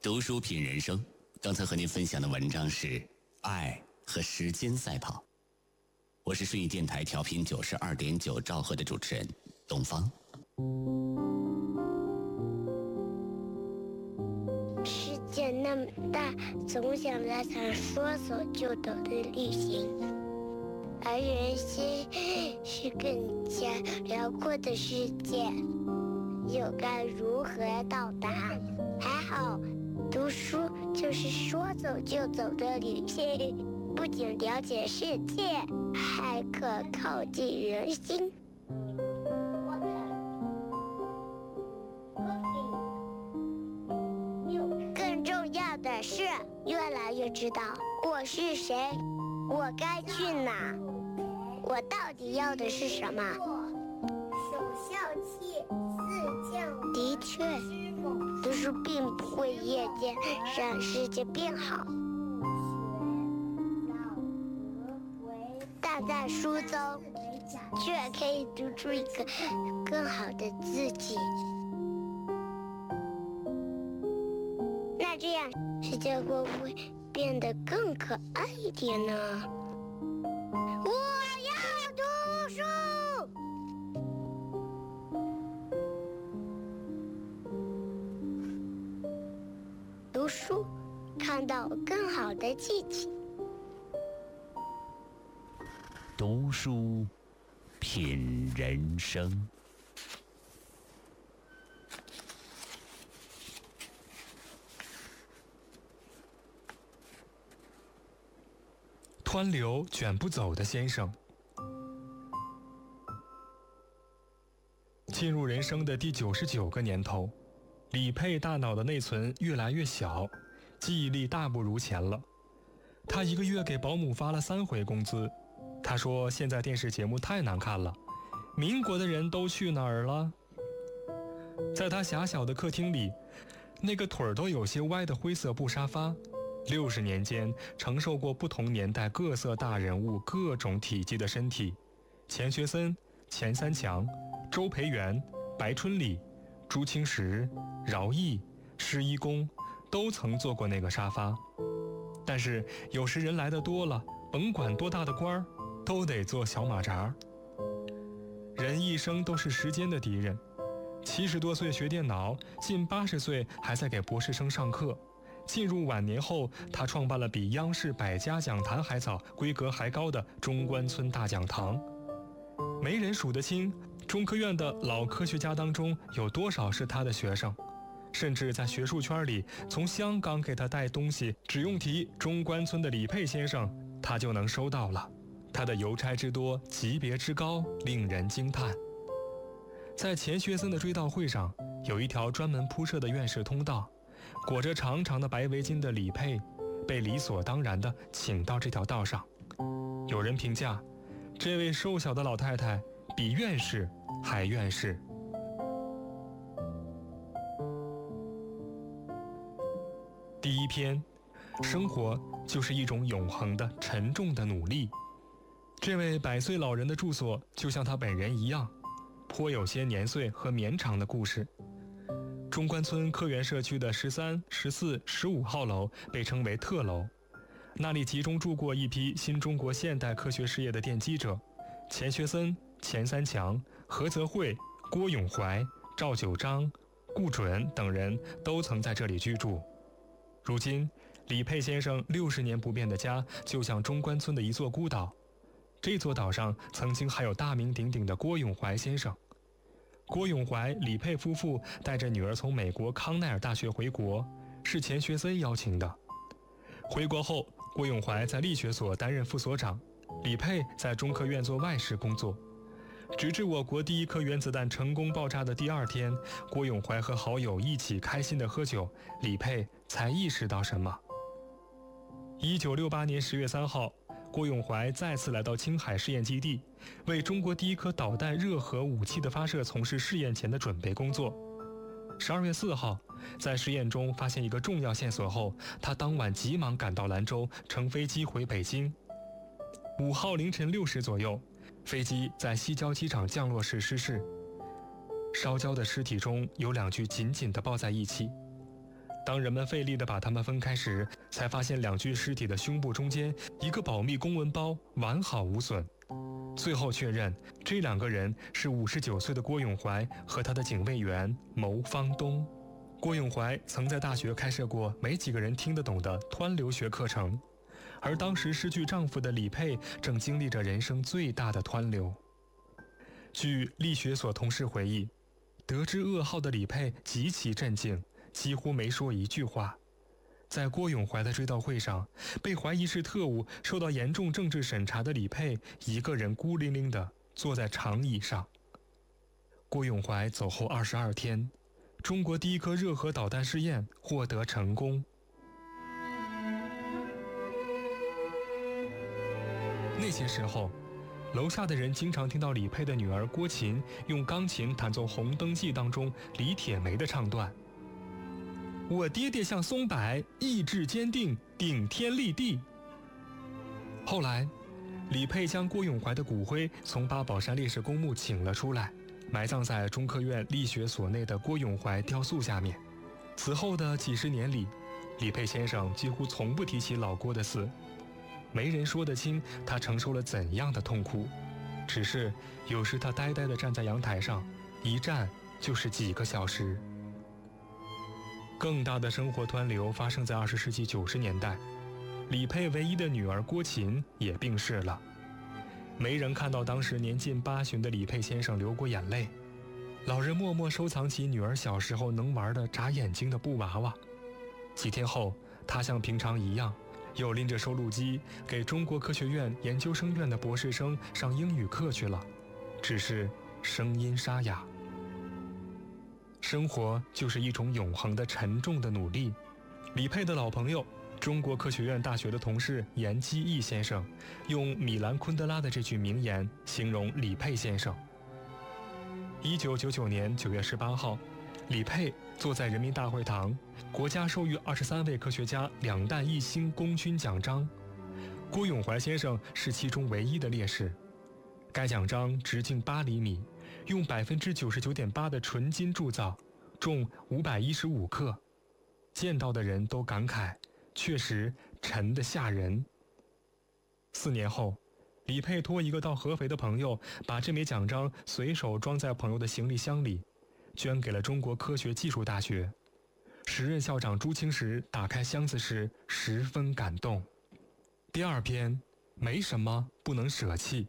读书品人生，刚才和您分享的文章是《爱和时间赛跑》。我是顺义电台调频92.9兆赫的主持人东方。 世界那么大，总想来场说走就走的旅行，而人心是更加辽阔的世界，又该如何到达？还好读书就是说走就走的旅行，不仅了解世界，还可靠近人心。更重要的是，越来越知道我是谁，我该去哪，我到底要的是什么。守孝气，四将。的确，读书并不会夜间让世界变好，但在书中却可以读出一个更好的自己。那这样世界会不会变得更可爱一点呢？我要读书。读书，看到更好的自己。 读书品人生。 湍流卷不走的先生。进入人生的第99个年头，李佩大脑的内存越来越小，记忆力大不如前了。他一个月给保姆发了3回工资。他说现在电视节目太难看了，民国的人都去哪儿了？在他狭小的客厅里，那个腿儿都有些歪的灰色布沙发，60年间承受过不同年代各色大人物各种体积的身体，钱学森、钱三强、周培源、白春礼、朱清时、饶毅、施一公都曾坐过那个沙发。但是有时人来的多了，甭管多大的官儿，都得做小马扎。人一生都是时间的敌人，70多岁学电脑，近80岁还在给博士生上课。进入晚年后，他创办了比央视百家讲坛还早、规格还高的中关村大讲堂。没人数得清，中科院的老科学家当中有多少是他的学生。甚至在学术圈里，从香港给他带东西，只用提中关村的李佩先生，他就能收到了。他的邮差之多，级别之高，令人惊叹。在钱学森的追悼会上，有一条专门铺设的院士通道，裹着长长的白围巾的李佩被理所当然地请到这条道上。有人评价，这位瘦小的老太太比院士还院士。第一篇，生活就是一种永恒的沉重的努力。这位100岁老人的住所就像他本人一样，颇有些年岁和绵长的故事。中关村科园社区的13、14、15号楼被称为特楼，那里集中住过一批新中国现代科学事业的奠基者，钱学森、钱三强、何泽慧、郭永怀、赵九章、顾准等人都曾在这里居住。如今李佩先生60年不变的家就像中关村的一座孤岛，这座岛上曾经还有大名鼎鼎的郭永怀先生。郭永怀、李佩夫妇带着女儿从美国康奈尔大学回国，是钱学森邀请的。回国后，郭永怀在力学所担任副所长，李佩在中科院做外事工作。直至我国第1颗原子弹成功爆炸的第2天，郭永怀和好友一起开心地喝酒，李佩才意识到什么。1968年10月3号，郭永怀再次来到青海试验基地，为中国第1颗导弹热核武器的发射从事试验前的准备工作。12月4号，在实验中发现一个重要线索后，他当晚急忙赶到兰州，乘飞机回北京。5号凌晨6时左右，飞机在西郊机场降落时失事，烧焦的尸体中有2具紧紧地抱在一起。 当人们费力地把它们分开时，才发现2具尸体的胸部中间一个保密公文包完好无损。最后确认，这2个人是59岁的郭永怀和他的警卫员牟方东。郭永怀曾在大学开设过没几个人听得懂的湍流学课程，而当时失去丈夫的李佩正经历着人生最大的湍流。据力学所同事回忆，得知噩耗的李佩极其震惊，几乎没说一句话。在郭永怀的追悼会上，被怀疑是特务、受到严重政治审查的李佩一个人孤零零地坐在长椅上。郭永怀走后22天，中国第1颗热核导弹试验获得成功。那些时候，楼下的人经常听到李佩的女儿郭琴用钢琴弹奏《红灯记》当中李铁梅的唱段：我爹爹像松柏，意志坚定，顶天立地。后来，李佩将郭永怀的骨灰从八宝山烈士公墓请了出来，埋葬在中科院力学所内的郭永怀雕塑下面。此后的几十年里，李佩先生几乎从不提起老郭的死，没人说得清他承受了怎样的痛苦，只是有时他呆呆地站在阳台上，一站就是几个小时。更大的生活湍流发生在20世纪90年代，李佩唯一的女儿郭琴也病逝了。没人看到当时年近80的李佩先生流过眼泪，老人默默收藏起女儿小时候能玩的眨眼睛的布娃娃。几天后，他像平常一样，又拎着收录机给中国科学院研究生院的博士生上英语课去了，只是声音沙哑。生活就是一种永恒的沉重的努力。李佩的老朋友，中国科学院大学的同事严基义先生，用米兰昆德拉的这句名言形容李佩先生。1999年9月18号，李佩坐在人民大会堂，国家授予23位科学家2弹1星功勋奖章，郭永怀先生是其中唯一的烈士。该奖章直径8厘米，用99.8%的纯金铸造，重515克。见到的人都感慨，确实沉得吓人。4年后，李佩托一个到合肥的朋友，把这枚奖章随手装在朋友的行李箱里，捐给了中国科学技术大学。时任校长朱清时打开箱子时十分感动。第2篇，没什么不能舍弃。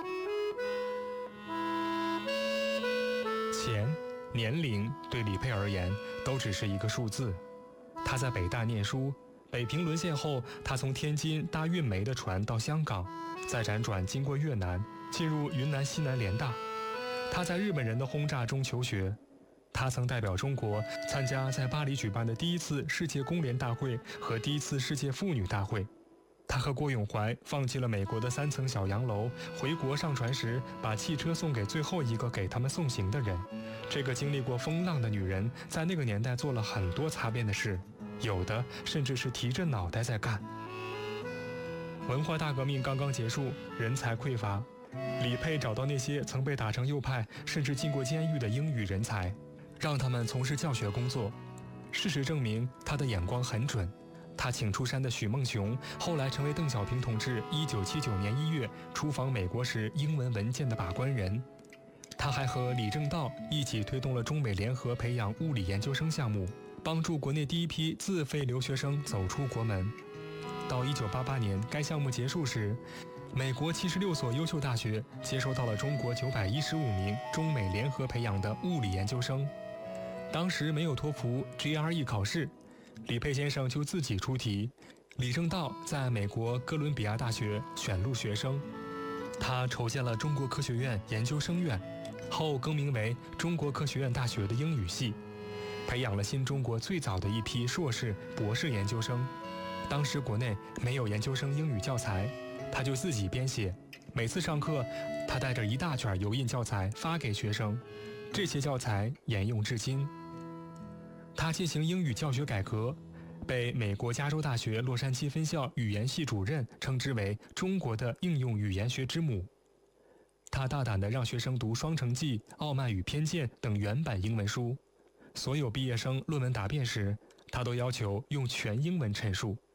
钱、年龄对李佩而言都只是一个数字。他在北大念书，北平沦陷后，他从天津搭运煤的船到香港，再辗转经过越南，进入云南西南联大。他在日本人的轰炸中求学。他曾代表中国参加在巴黎举办的第1次世界工联大会和第1次世界妇女大会。他和郭永怀放弃了美国的3层小洋楼，回国上船时把汽车送给最后一个给他们送行的人。这个经历过风浪的女人，在那个年代做了很多擦边的事，有的甚至是提着脑袋在干。文化大革命刚刚结束，人才匮乏，李佩找到那些曾被打成右派甚至进过监狱的英语人才，让他们从事教学工作。事实证明，他的眼光很准。他请出山的许梦熊，后来成为邓小平同志1979年1月出访美国时英文文件的把关人。他还和李政道一起推动了中美联合培养物理研究生项目，帮助国内第1批自费留学生走出国门。到1988年该项目结束时，美国76所优秀大学接收到了中国915名中美联合培养的物理研究生。当时没有托福 GRE 考试，李佩先生就自己出题，李政道在美国哥伦比亚大学选录学生。他筹建了中国科学院研究生院，后更名为中国科学院大学的英语系，培养了新中国最早的一批硕士、博士研究生。当时国内没有研究生英语教材，他就自己编写。每次上课，他带着一大卷油印教材发给学生，这些教材沿用至今。他进行英语教学改革，被美国加州大学洛杉矶分校语言系主任称之为中国的应用语言学之母。他大胆地让学生读《双城记》《傲慢与偏见》等原版英文书， 所有毕业生论文答辩时，他都要求用全英文陈述。